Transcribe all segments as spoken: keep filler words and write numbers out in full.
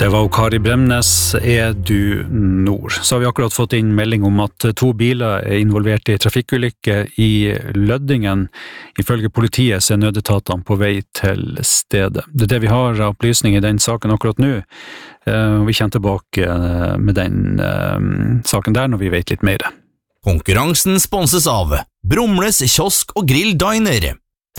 Det var Kari Bremnes, er du nord. Så har vi akkurat fått inn melding om at to biler er involvert i trafikkulykke i Løddingen. Ifølge politiet så er nødetatene på vei til stedet. Det er det vi har av opplysning i den saken akkurat nå. Vi kommer tilbake med den saken der når vi vet litt mer. Konkurransen sponses av Brumles kiosk og grill diner.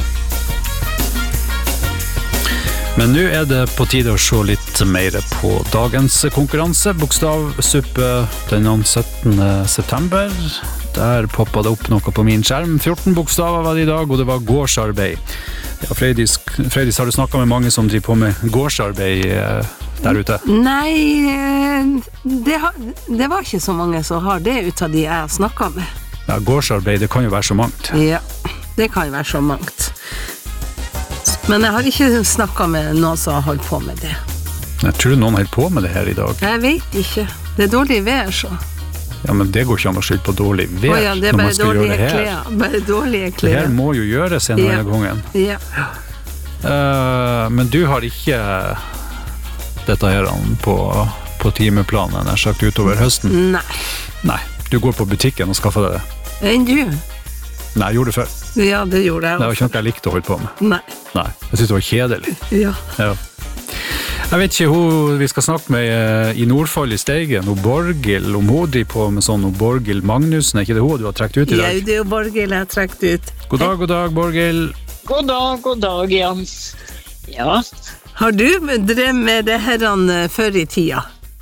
Men nå er det på tide å se litt mer på dagens konkurranse. Bokstavsuppe den syttende september. Der poppet det opp noe på min skjerm. fjorten bokstaver var det i dag, og det var gårdsarbeid. Ja, Freydis, Freydis, har du snakket med mange som driver på med gårdsarbeid der ute? Nei, det, har, det var ikke så mange som har det ut av de jeg har snakket med. Ja, gårdsarbeid, det kan jo være så mangt. Ja, det kan jo være så mangt. Men jeg har ikke snakket med noen som har holdt på med det. Jeg tror noen holdt på med det her i dag. Jeg vet ikke. Det er dårlig vær, så. Ja, men det går ikke an å skylde på dårlig vær. Å ja, det er bare dårlige klær. Bare dårlige klær. Det her må jo gjøres en ja. gangen. Ja. Uh, men du har ikke dette her på, på timeplanen, jeg sagt utover høsten? Nei. Nei, du går på butikken og skaffer deg det. Enn du? Nei, jeg gjorde det før. Ja, det gjorde jeg også. Det var ikke noe jeg likte å holde på med. Nei. Nei, jeg synes det var kjedelig. Ja. Ja. Jeg vet ikke hun vi skal snakke med i Nordfold i Steigen, og Borghild, om hun driver på med sånn, og Borghild Magnussen, er ikke det hun du har trekt ut i dag? Ja, det er jo Borghild jeg har trekt ut. God dag, god dag, Borghild. God dag, god dag, ja. Ja. Har du drevet med det herren før i tida?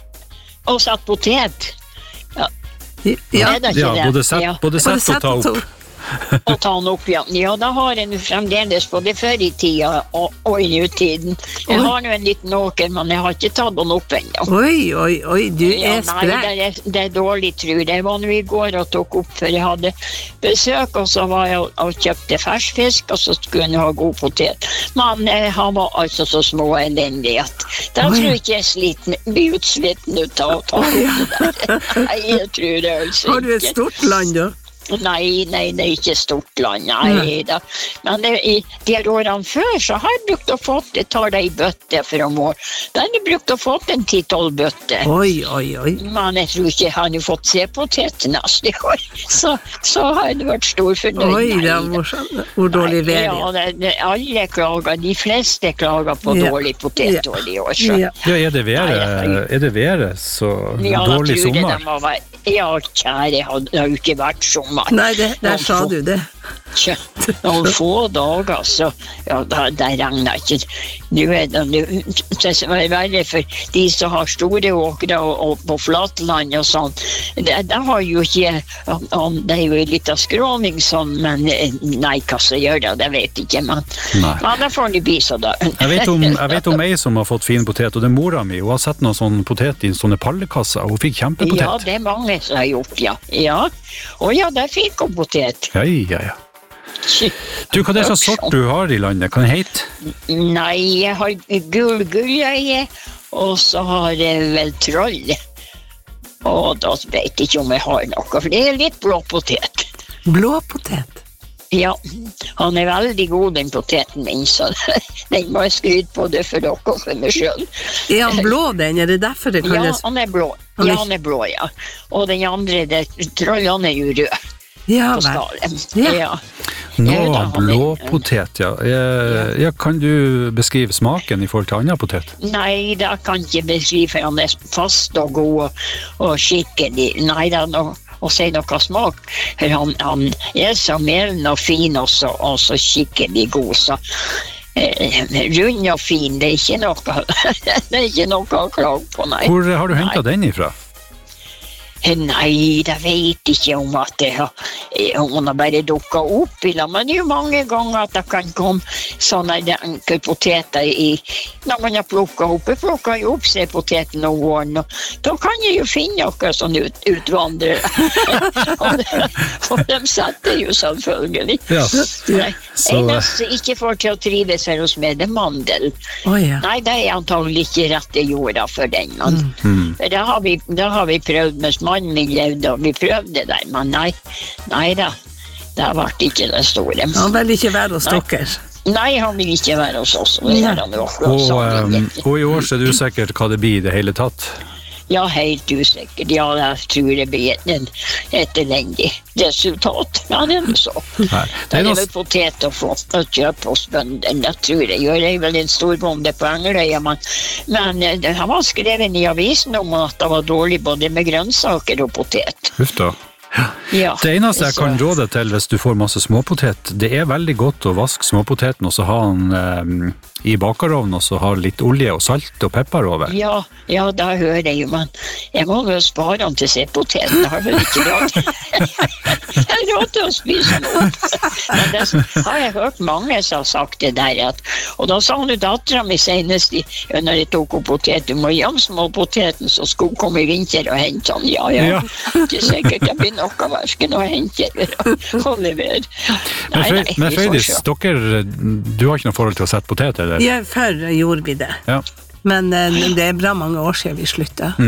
Og satt potet. Ja. Ja, det ja både sett, ja. både sett og ta opp. Og ta den opp, ja. Ja, da har jeg fremdeles både før i tida og, og i nutiden. Jeg har nå en liten åker, men jeg har ikke tatt den opp ennå. Oi, oi, oi, du ja, er nei, sprek. det er, det er dårlig, tror jeg. Jeg var nå i går og tok opp, for jeg hadde besøk, og så var jeg og kjøpte ferskfisk, og så skulle jeg ha god potet. Men eh, han var altså så små og elendig at da tror jeg ikke jeg sliten, blir utsliten ut av å ta opp det der. Nei, jeg tror det altså ikke. Har du et stort land da? Nei, nei, det er ikke stort land, nei da. Men det, i de årene før så har jeg brukt å fått, jeg tar det i bøtte for om år. Da har jeg brukt å fått en ti-tolv bøtte. Oi, oi, oi. Men jeg tror ikke jeg har fått se potet neste år. Så, så har jeg vært stor fornøyd. Oi, det er morsomt. Hvor dårlig vær det. Ja, det, det, alle klager, de fleste klager på ja. dårlig potetår i år. Så. Ja. Ja, er det været, er det været så ja, dårlig sommer? Det må være, ja, kjære, det har jo ikke vært sommer. Nei, det, der sa du det. Noen få dager, så ja, da, det regner ikke. Nå er det, det er veldig for de som har store åkere og, og på flatland og sånn. Det, det har jo ikke, om, det er jo litt av skråning sånn, men nei, hva som gjør det, det vet jeg ikke, men, men da får de bli så da. Jeg vet, om, jeg vet om ei som har fått fin potet, og det er mora mi. Hun har sett noen sånn potet i sånne pallekasser, og hun fikk kjempepotet. Ja, det er mange som har gjort, ja. Ja, og ja, der fikk hun potet. Ja, ja, ja. Du, hva er det slags sort du har i landet? Kan det hete? Nei, jeg har gul gulløye, og så har jeg vel troll. Og da vet jeg ikke om jeg har noe, for det er litt blå potet. Blå potet? Ja, han er veldig god, den poteten min, så den må jeg skryte på det for dere og for meg selv. Er han blå, den? Er det derfor det kalles? Ja, han er blå. Ja, han er blå, ja. Og den andre, det, troll, han er jo rød. Ja, vel. Ja. Ja. Nå, blåpotet, ja. Jeg, ja. Kan du beskrive smaken i forhold til annen potet? Nei, det kan jeg ikke beskrive, for han er fast og god og, og skikkelig. Nei, det er noe å si noe smak. For han, han er så melen og fin også, og så skikkelig god, så eh, rund og fin, det er ikke noe, det er ikke noe å klage på, nei. Hvor har du hentet nei. Den ifra? Nei, det vet ikke om at det har, hun har bare dukket opp i det, men det er jo mange ganger at det kan komme sånne enkle poteter i, når man har plukket opp. Jeg plukker jo opp seg poteten om våren, og da kan jeg jo finne noe sånn ut, utvandrere. og, de, og de setter jo selvfølgelig. Ja. Nei, Så... eneste ikke får til å trives her hos meg, det er mandel. Oh, ja. Nei, det er antagelig ikke rett i jorda for den. Men, mm. det, har vi, det har vi prøvd med mannen min levde, og vi prøvde der, men nei, nei da, det har vært ikke det store. Han vil ikke være hos dere. Nei, han vil ikke være hos oss. Og, Nei. han jo akkurat Og, sånn, um, og i år så er det usikkert hva det blir i det hele tatt. Ja, helt usikkert. Ja, jeg tror det blir en, et elendig resultat. Ja, det er noe så. Nei, Det er noe- vel potet å få å kjøpe hos bønden. Jeg tror det gjør jeg vel en stor bonde på Engeløya, men, men eh, det har man skrevet i avisen om at det var dårlig både med grønnsaker og potet. Huff da. Ja, Det eneste jeg så- kan råde til hvis du får masse småpotet, det er veldig godt å vaske småpoteten og så ha den um, i bakarovnen og så ha litt olje og salt og pepper over. Ja, ja, det hører jeg jo, men jeg må jo spare den til sepotet. Det har vel ikke råd. Jeg har råd til å spise den opp. Men det har jeg hørt mange som har sagt det der. At, og da sa hun datteren min senest i, når jeg tok opp potet, du må gjemme småpoteten så skulle hun komme i vinter og hente den. Ja, ja, Ja. det er sikkert det blir noe versken å hente og levere. Men, Nei, Fre- nei, men vi får Frøydis, se. dere, du har ikke noe forhold til å sette potet, eller? Ja, før gjorde vi det. Ja. Men eh, det er bra mange år siden vi sluttet.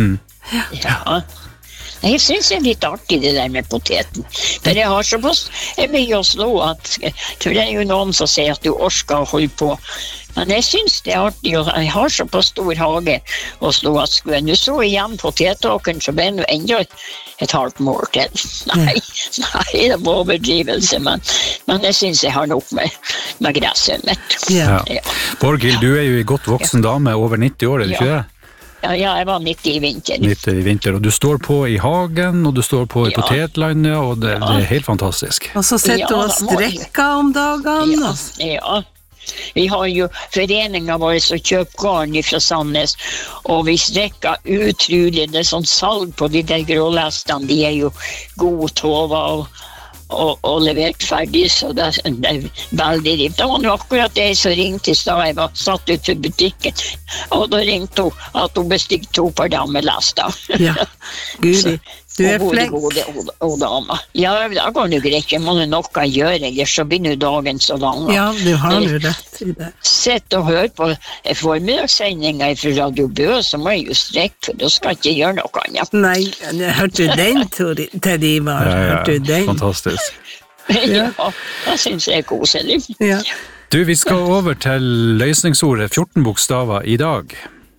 Ja. Nei, Jeg synes det er litt artig det der med poteten. For jeg har såpass jeg mye å slå at for det er jo noen som sier at du orsker å holde på. Men jeg synes det er artig, og jeg har såpass stor hage å slå at skulle jeg nå så igjen potetåkeren, så ble det jo enda et, et halvt mål til. Nei, nei, det var overdrivelse, men, men jeg synes jeg har nok med, med gresset mitt. Ja. Ja. Borghild, du er jo en godt voksen dame, over nitti år, er du Ja. ikke det? Ja, ja, jeg var nitti i vinter. nitti i vinter, og du står på i hagen, og du står på i Ja. potetlandet, og det, det er helt fantastisk. Og så sitter Ja, hun og da må jeg- strekker om dagene. Ja, og- ja. Vi har jo foreningen vår som kjøper garn fra Sandnes, og vi strekker utrolig. Det er sånn salg på de der grålestene. De er jo gode tova og, og, og levert ferdig, så det, er- det er veldig rift. Det var jo akkurat det som ringte i stad. Jeg var satt ut for butikken, og da ringte hun at hun bestilte to par damelester. Ja, Guri, du er Og flink. gode, gode, og dama. Ja, da går det jo greit. Jeg må jo noe gjøre, ellers så blir nå dagen så lang. Ja, du har jo rett i det. Sett og hør på formidagssendinga fra Radio Bø, så må jeg jo strekke, for da skal jeg ikke gjøre noe annet. Nei, hørte du den, Tori, til Ivar? Hørte du den? Fantastisk. Ja, det syns jeg er koselig. Ja. Du, vi skal over til løsningsordet fjorten bokstaver i dag.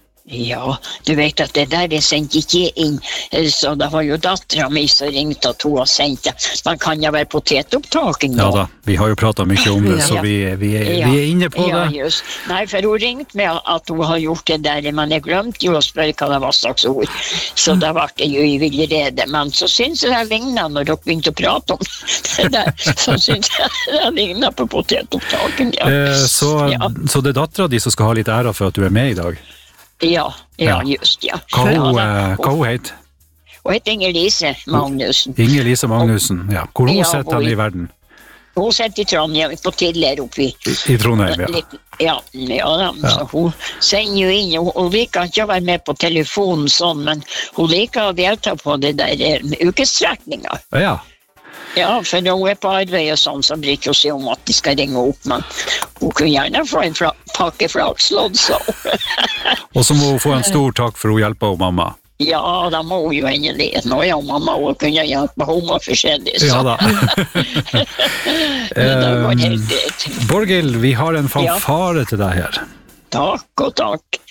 Ja, du vet at det der det sendte ikke inn, så det var jo datteren min som ringte at hun har sendt det. Man kan jo være potetopptaking Ja da. da, vi har jo pratet mye om det, Ja. så vi, vi, er, Ja. vi er inne på Ja, det. just. Nei, for hun ringte meg at hun har gjort det der, men jeg glemte jo å spørre hva det var slags ord. Så da ble jeg jo i villrede. Men så syns jeg det lignet når dere begynte å prate om det der. Så syns jeg det lignet på potetopptaking, ja. Eh, så, ja. så det er datteren din som skal ha litt ære for at du er med i dag. Ja, ja, Ja. just, ja. Hva Ja, hun, da- eh, hva hun heter? Hun heter Inger-Lise Magnussen. Inger-Lise Magnussen. Ja. Hvor hun Ja, sitter og- han i verden? Hun sitter i Trondheim, på Tiller oppi. I, i Trondheim, ja. Litt- Ja, ja, da. Ja. Så hun sender jo inn, hun, hun liker ikke å være med på telefonen sånn, men hun liker å delta på det der eh, ukestrekninga. Ja, Ja, for når hun er på arbeid og sånn, så bryr hun seg om at de skal ringe opp, men hun kunne gjerne få en fla pakke flakslodd, så. og så må hun få en stor takk for hun hjelper hun mamma. Ja, da må hun jo endelig. Nå er jo mamma, hun kunne hjelpe henne med forskjellig, så. Ja da. Det går Eh, helt greit. Borghild, vi har en fanfare til deg her. Takk og takk.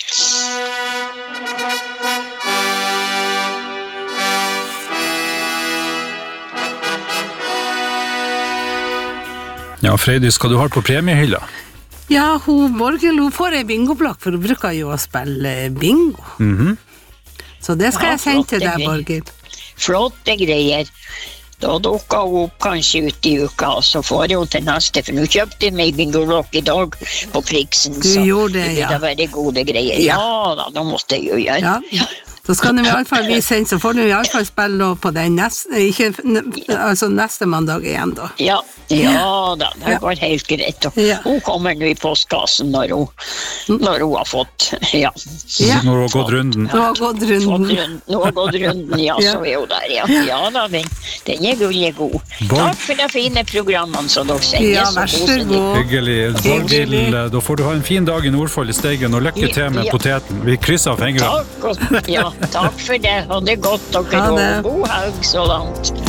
Ja, Frøydis, hva du har på premiehylla? Ja, hun Borghild, hun får ei bingoplakk, for hun bruker jo å spille bingo. Mhm. Så det skal Ja, jeg sende til flott, deg, det Borghild. Flotte greier. Da dukker hun opp kanskje ut i uka, og så får hun til neste, for nå kjøpte jeg meg bingolokk i dag på Priksen, Du så gjorde det, det ja. vil være gode greier. Ja. Ja da, da måtte jeg jo gjøre. Ja. Så skal du i alle fall vi sende, så får du i alle fall spille nå på den neste, ikke, altså neste mandag igjen da. Ja, ja da, det Ja. går helt greit. Og Ja. hun kommer nå i postkassen når hun, når hun har fått, ja. Ja. Når du har gått runden. Du har gått Fått runden. runden, nå har gått runden, ja, Ja. så er hun der, ja. Ja da, den, den er gullig god. Borg- Takk for de fine programmene som dere sender. Ja, så vær så koselig. god. Hyggelig. Borghild, Hyggelig. da får du ha en fin dag i Nordfold i Steigen, og lykke til med Ja. poteten. Vi krysser fingrene. Takk, og, ja, takk for det. Ha det godt, dere. Ha det. Og god helg så langt.